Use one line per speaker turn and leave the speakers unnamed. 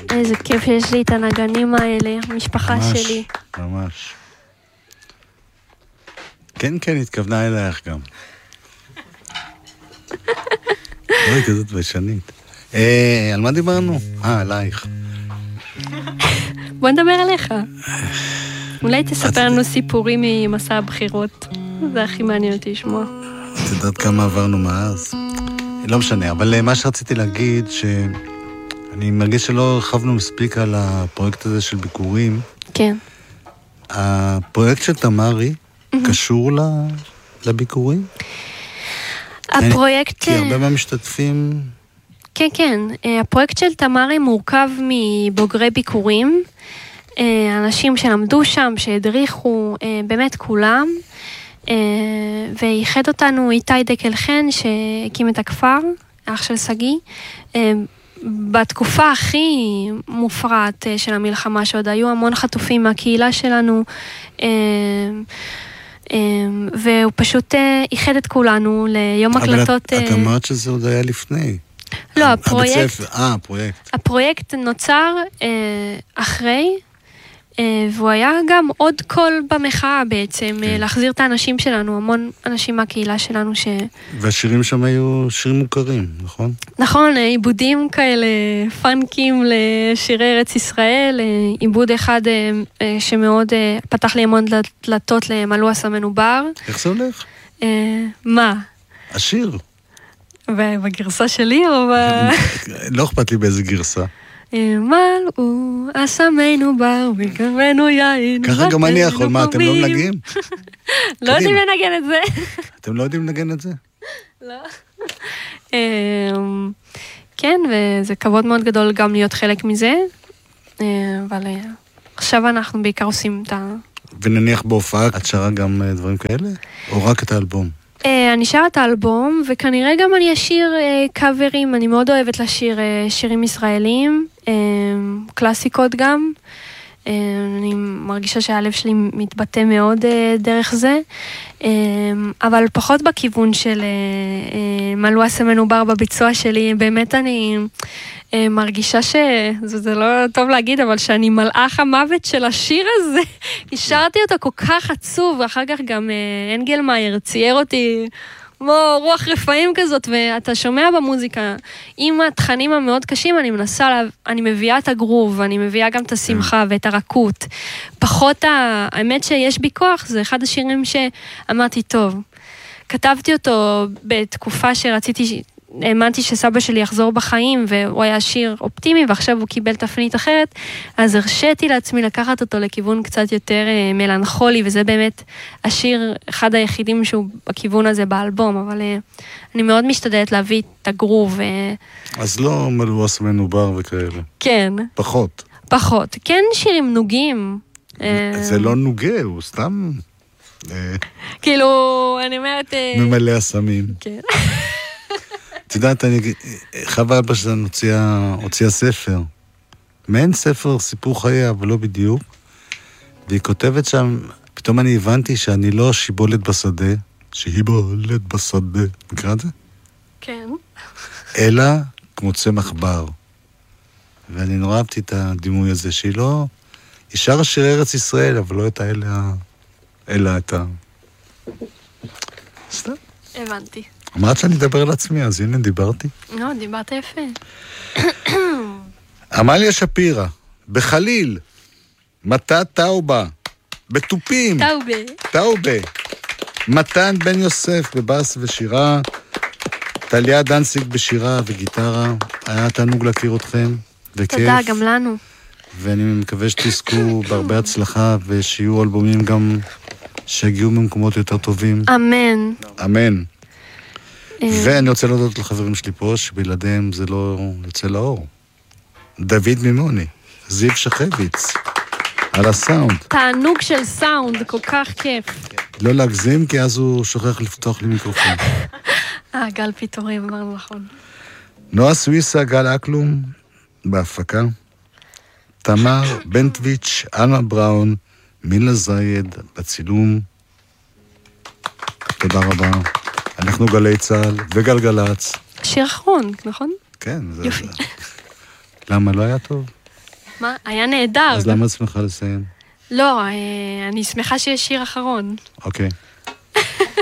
איזה כיף שיש לי את הנגנים האלה, המשפחה שלי.
ממש. כן, התכוונה אלייך גם. אוי, כזאת ביישנית. על מה דיברנו? עלייך.
בוא נדבר עליך. אולי תספר לנו סיפורים ממסע הבחירות. זה הכי מעניין אותי לשמוע.
את יודעת כמה עברנו מאז? לא משנה, אבל מה שרציתי להגיד, שאני מרגיש שלא הרחבנו מספיק על הפרויקט הזה של ביקורים.
כן.
הפרויקט של תמרי קשור לביקורים?
הפרויקט...
כי הרבה מהמשתתפים...
כן. הפרויקט של תמרי מורכב מבוגרי ביקורים, אנשים שלמדו שם, שהדריכו, באמת כולם, וייחד אותנו איתי דקל חן, שהקים את הכפר, אח של סגי, בתקופה הכי מופרעת של המלחמה, שעוד היו המון חטופים מהקהילה שלנו, והוא פשוט ייחד את כולנו ליום הקלטות...
אבל את אמרת שזה עוד היה לפני.
לא, הפרויקט...
הפרויקט
נוצר אחרי, והוא היה גם עוד קול במחאה בעצם, להחזיר את האנשים שלנו, המון אנשים מהקהילה שלנו
והשירים שם היו שירים מוכרים, נכון?
נכון, עיבודים כאלה, פאנקים לשירי ארץ ישראל, עיבוד אחד שמאוד פתח לי המון דלתות למלואס המנובר.
איך זה הולך?
מה?
השיר.
בגרסה שלי או
לא אכפת לי באיזה גרסה.
מלאו, אסמנו בר, וקרבנו יין.
ככה גם אני יכול, מה, אתם לא מנגנים?
לא יודעים לנגן את זה.
אתם לא יודעים לנגן את זה?
לא. כן, וזה כבוד מאוד גדול גם להיות חלק מזה, אבל עכשיו אנחנו בעיקר עושים את ה...
ונניח בהופעה, את שרה גם דברים כאלה? או רק את האלבום?
אני שרה את האלבום, וכנראה גם אני אשיר קאברים, אני מאוד אוהבת לשיר שירים ישראלים, קלאסיקות גם, אני מרגישה שהלב שלי מתבטא מאוד דרך זה, אבל פחות בכיוון של מלואס המנובר בביצוע שלי, באמת אני מרגישה שזה לא טוב להגיד, אבל שאני מלאך המוות של השיר הזה, השארתי אותו כל כך עצוב, ואחר כך גם אנגלמאייר צייר אותי כמו רוח רפאים כזאת, ואתה שומע במוזיקה, עם התכנים המאוד קשים, אני מביאה את הגרוב, אני מביאה גם את השמחה ואת הרכות. פחות האמת שיש בי כוח, זה אחד השירים שאמרתי, טוב, כתבתי אותו בתקופה שרציתי, האמנתי שסבא שלי יחזור בחיים, והוא היה שיר אופטימי, ועכשיו הוא קיבל תפנית אחרת, אז הרשיתי לעצמי לקחת אותו לכיוון קצת יותר מלנכולי, וזה באמת השיר, אחד היחידים שהוא בכיוון הזה באלבום, אבל אני מאוד משתדלת להביא את הגרוב.
אז לא מלואס מנובר וכאלה.
כן. פחות. כן שירים נוגים.
זה לא נוגה, הוא סתם...
כאילו, אני אומרת...
ממלא הסמים.
כן.
את יודעת, חווה אבא שלנו הוציאה ספר. מעין ספר סיפור חייה, אבל לא בדיוק. והיא כותבת שם, פתאום אני הבנתי שאני לא שיבולת בשדה, שיבולת בשדה. מכירה את זה?
כן. אלא
כמו צמח בר. ואני נורא אהבתי את הדימוי הזה, שהיא לא... היא שרה שיר ארץ ישראל, אבל לא את האלה, אלא את ה... סתם.
הבנתי.
אמרת שאני אדבר על עצמי, אז הנה דיברתי.
לא, דיברת יפה.
עמליה שפירא, בחליל, מתת טאובה, בטופים. טאובה. מתן בן יוסף בבאס ושירה, טליה דנציג בשירה וגיטרה. היה תענוג להכיר אתכם, וכיף.
תודה, גם לנו.
ואני מקווה שתזכו בהרבה הצלחה, ושיהיו אלבומים גם שיגיעו ממקומות יותר טובים.
אמן.
אמן. ואני רוצה להודות לחברים שלי פה, שבלעדיהם זה לא יוצא לאור. דוד מימוני, זיו שחביץ, על הסאונד.
תענוג של סאונד, כל כך כיף.
לא להגזים, כי אז הוא שוכח לפתוח לי מיקרופון.
גל פיתורים, אמרנו נכון.
נועה סוויסה, גל אקלום, בהפקה. תמר בנטוויץ', אלמה בראון, מילה זייד, בצילום. תודה רבה. אנחנו גלי צהל וגלגלץ.
שיר אחרון, נכון?
כן.
יופי.
למה לא היה טוב?
מה? היה נהדר.
אז למה את שמחה לסיים?
לא, אני שמחה שיש שיר אחרון.
אוקיי.